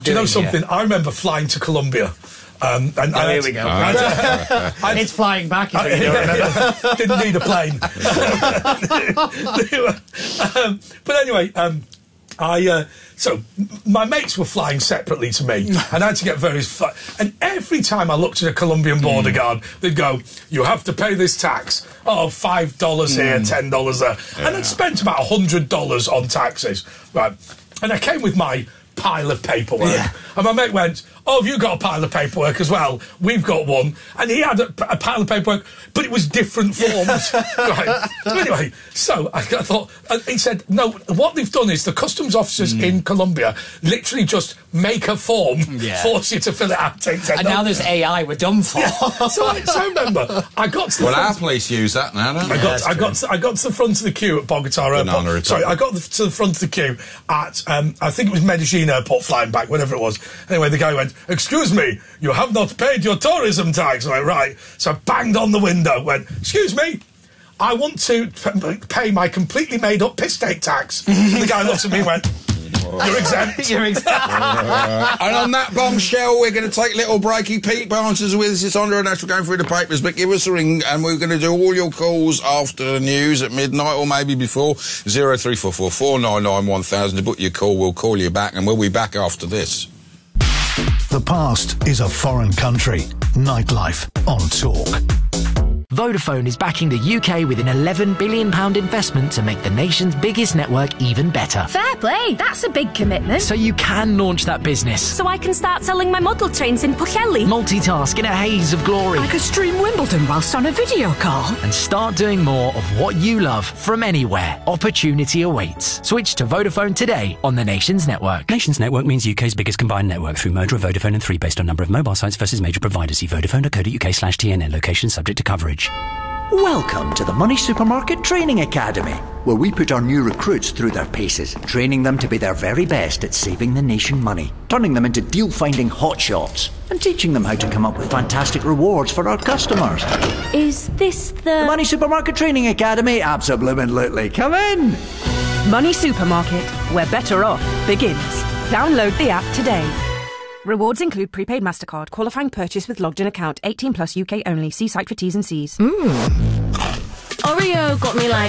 Do you know something? I remember flying to Colombia. Here we go. It's flying back. If you don't remember. Didn't need a plane. But anyway, so my mates were flying separately to me, and I had to get various. And every time I looked at a Colombian border guard, they'd go, "You have to pay this tax. Oh, $5 here, $10 there," and I'd spent about $100 on taxes, right? And I came with my pile of paperwork, and my mate went, "Oh, have you got a pile of paperwork as well? We've got one." And he had a pile of paperwork, but it was different forms. Right. Anyway, so I thought, he said, "No, what they've done is the customs officers in Colombia literally just make a form, force you to fill it out." And now there's AI, we're done for. So I remember, I got to the our police use that now, don't they? I got to the front of the queue at Bogota Airport. Sorry, I got to the front of the queue at, I think it was Medellin Airport flying back, whatever it was. Anyway, the guy went, "Excuse me, you have not paid your tourism tax." I went, "Right." So I banged on the window, went, "Excuse me, I want to pay my completely made-up piss take tax." And the guy looked at me and went, "You're exempt." You're exempt. And on that bombshell, we're going to take little breaky. Pete Barnes is with us. It's Andre and Ash. We're going through the papers, but give us a ring, and we're going to do all your calls after the news at midnight, or maybe before. 03444 499 1000 to book your call. We'll call you back, and we'll be back after this. The past is a foreign country. Nightlife on Talk. Vodafone is backing the UK with an £11 billion investment to make the nation's biggest network even better. Fair play, that's a big commitment. So you can launch that business. So I can start selling my model trains in Pwllheli. Multitask in a haze of glory. I could stream Wimbledon whilst on a video call. And start doing more of what you love from anywhere. Opportunity awaits. Switch to Vodafone today on the Nations Network. Nations Network means UK's biggest combined network through merger of Vodafone and 3 based on number of mobile sites versus major providers. See vodafone.co.uk/TNN. Location subject to coverage. Welcome to the Money Supermarket Training Academy, where we put our new recruits through their paces, training them to be their very best at saving the nation money, turning them into deal-finding hotshots, and teaching them how to come up with fantastic rewards for our customers. Is this the Money Supermarket Training Academy? Absolutely. Come in! Money Supermarket, where better off begins. Download the app today. Rewards include prepaid MasterCard, qualifying purchase with logged-in account, 18 plus UK only. See site for T's and C's. Oreo got me like